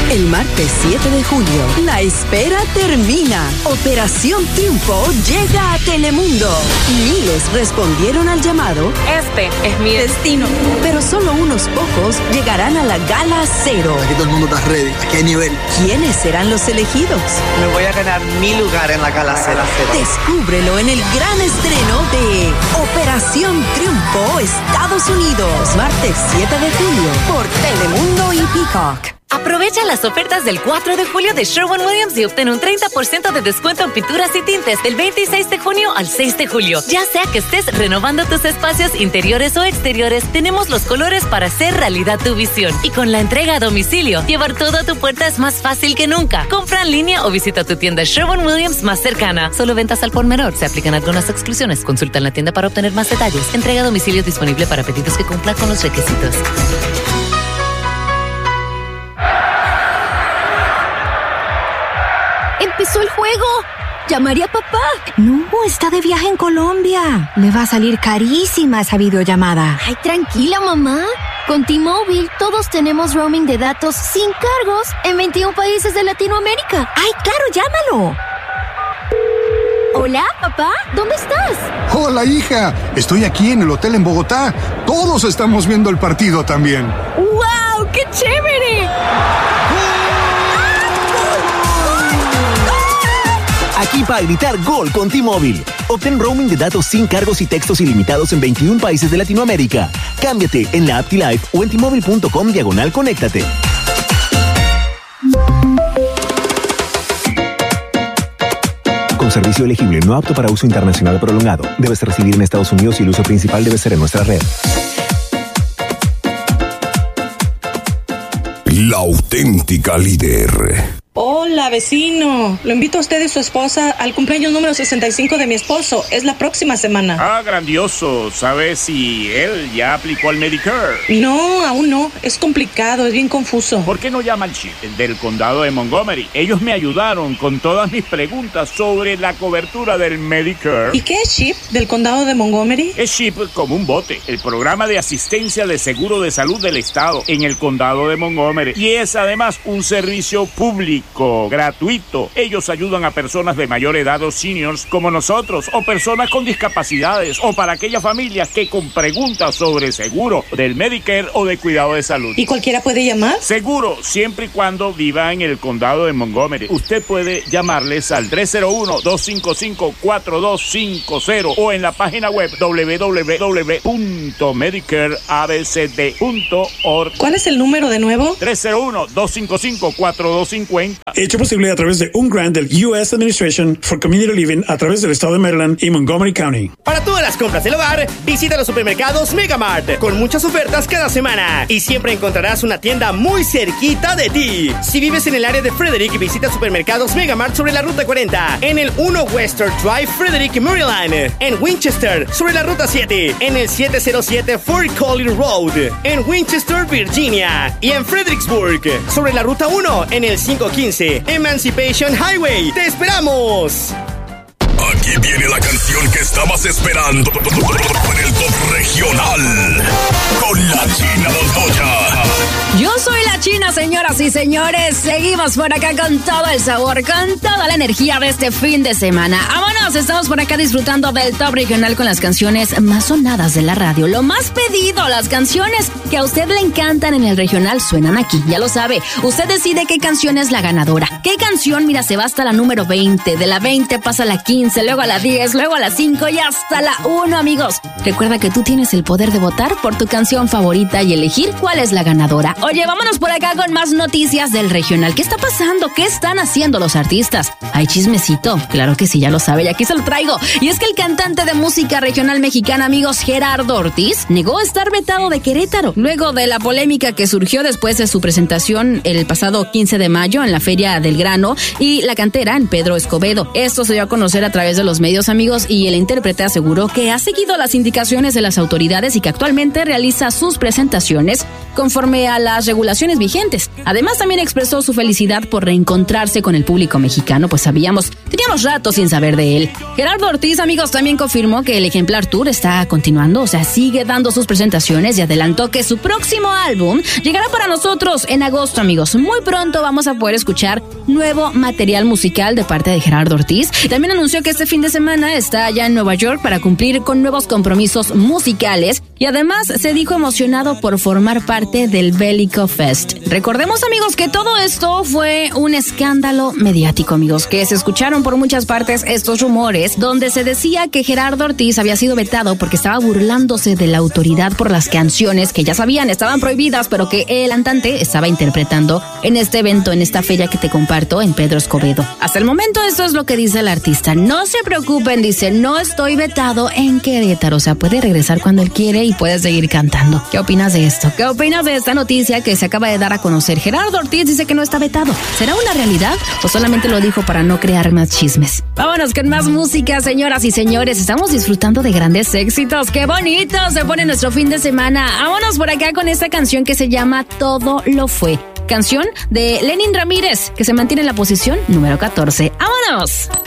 El martes 7 de julio, la espera termina. Operación Triunfo llega a Telemundo. Miles respondieron al llamado. Este es mi destino. Pero solo unos pocos llegarán a la Gala Cero. Aquí todo el mundo está ready. Aquí hay nivel. ¿Quiénes serán los elegidos? Me voy a ganar mi lugar en la Gala Cero. Descúbrelo en el gran estreno de Operación Triunfo Estados Unidos. Martes 7 de julio por Telemundo y Peacock. Aprovecha las ofertas del 4 de julio de Sherwin-Williams y obtén un 30% de descuento en pinturas y tintes del 26 de junio al 6 de julio. Ya sea que estés renovando tus espacios interiores o exteriores, tenemos los colores para hacer realidad tu visión. Y con la entrega a domicilio, llevar todo a tu puerta es más fácil que nunca. Compra en línea o visita tu tienda Sherwin-Williams más cercana. Solo ventas al por menor. Se aplican algunas exclusiones. Consulta en la tienda para obtener más detalles. Entrega a domicilio disponible para pedidos que cumplan con los requisitos. ¡Empezó el juego! ¡Llamaré a papá! No, está de viaje en Colombia. Le va a salir carísima esa videollamada. Ay, tranquila, mamá. Con T-Mobile todos tenemos roaming de datos sin cargos en 21 países de Latinoamérica. ¡Ay, claro, llámalo! Hola, papá. ¿Dónde estás? Hola, hija. Estoy aquí en el hotel en Bogotá. Todos estamos viendo el partido también. ¡Wow! ¡Qué chévere! Aquí para gritar gol con T-Mobile. Obtén roaming de datos sin cargos y textos ilimitados en 21 países de Latinoamérica. Cámbiate en la app T-Life o en T-Mobile.com/conéctate. Con servicio elegible, no apto para uso internacional prolongado. Debes residir en Estados Unidos y el uso principal debe ser en nuestra red. La auténtica líder. Hola, vecino. Lo invito a usted y su esposa al cumpleaños número 65 de mi esposo. Es la próxima semana. Ah, grandioso. ¿Sabes si él ya aplicó al Medicare? No, aún no. Es complicado, es bien confuso. ¿Por qué no llama al CHIP, el del condado de Montgomery? Ellos me ayudaron con todas mis preguntas sobre la cobertura del Medicare. ¿Y qué es CHIP del condado de Montgomery? Es CHIP como un bote, el programa de asistencia de seguro de salud del estado en el condado de Montgomery. Y es además un servicio público, gratuito. Ellos ayudan a personas de mayor edad o seniors como nosotros, o personas con discapacidades, o para aquellas familias que con preguntas sobre seguro del Medicare o de cuidado de salud. ¿Y cualquiera puede llamar? Seguro, siempre y cuando viva en el condado de Montgomery. Usted puede llamarles al 301-255-4250 o en la página web www.medicareabcd.org. ¿Cuál es el número de nuevo? 301-255-4250. Hecho posible a través de un grant del U.S. Administration for Community Living a través del estado de Maryland y Montgomery County. Para todas las compras del hogar, visita los supermercados Megamart con muchas ofertas cada semana y siempre encontrarás una tienda muy cerquita de ti. Si vives en el área de Frederick, visita supermercados Megamart sobre la Ruta 40, en el 1 Western Drive, Frederick, Maryland, en Winchester sobre la Ruta 7, en el 707 Fort Collins Road, en Winchester, Virginia, y en Fredericksburg sobre la Ruta 1, en el 515 Emancipation Highway. ¡Te esperamos! Aquí viene la canción que estabas esperando en el top regional con la China Montoya. Yo soy la China, señoras y señores. Seguimos por acá con todo el sabor, con toda la energía de este fin de semana. ¡Vámonos! Estamos por acá disfrutando del top regional con las canciones más sonadas de la radio. Lo más pedido, las canciones que a usted le encantan en el regional suenan aquí. Ya lo sabe. Usted decide qué canción es la ganadora. ¿Qué canción, mira, se va hasta la número 20? De la 20 pasa a la 15, luego a la 10, luego a la 5 y hasta la 1, amigos. Recuerda que tú tienes el poder de votar por tu canción favorita y elegir cuál es la ganadora. Oye, vámonos por acá con más noticias del regional. ¿Qué está pasando? ¿Qué están haciendo los artistas? ¿Hay chismecito? Claro que sí, ya lo sabe, y aquí se lo traigo. Y es que el cantante de música regional mexicana, amigos, Gerardo Ortiz, negó estar vetado de Querétaro, luego de la polémica que surgió después de su presentación el pasado 15 de mayo en la Feria del Grano y la cantera en Pedro Escobedo. Esto se dio a conocer a través de los medios, amigos, y el intérprete aseguró que ha seguido las indicaciones de las autoridades y que actualmente realiza sus presentaciones conforme a las regulaciones vigentes. Además, también expresó su felicidad por reencontrarse con el público mexicano, pues teníamos rato sin saber de él. Gerardo Ortiz, amigos, también confirmó que el Ejemplar Tour está continuando, o sea, sigue dando sus presentaciones y adelantó que su próximo álbum llegará para nosotros en agosto, amigos. Muy pronto vamos a poder escuchar nuevo material musical de parte de Gerardo Ortiz. También anunció que este fin de semana está allá en Nueva York para cumplir con nuevos compromisos musicales y además se dijo emocionado por formar parte del Bélico Fest. Recordemos, amigos, que todo esto fue un escándalo mediático, amigos, que se escucharon por muchas partes estos rumores donde se decía que Gerardo Ortiz había sido vetado porque estaba burlándose de la autoridad por las canciones que ya sabían estaban prohibidas, pero que el cantante estaba interpretando en este evento, en esta feria que te comparto en Pedro Escobedo. Hasta el momento esto es lo que dice el artista. No se preocupen, dice, no estoy vetado en Querétaro, o sea, puede regresar cuando él quiere y puede seguir cantando. ¿Qué opinas de esto? ¿Qué opinas de esta noticia que se acaba de dar a conocer? Gerardo Ortiz dice que no está vetado. ¿Será una realidad o solamente lo dijo para no crear más chismes? Vámonos con más música, señoras y señores. Estamos disfrutando de grandes éxitos. ¡Qué bonito se pone nuestro fin de semana! Vámonos por acá con esta canción que se llama Todo lo fue. Canción de Lenin Ramírez, que se mantiene en la posición número 14. ¡Vámonos!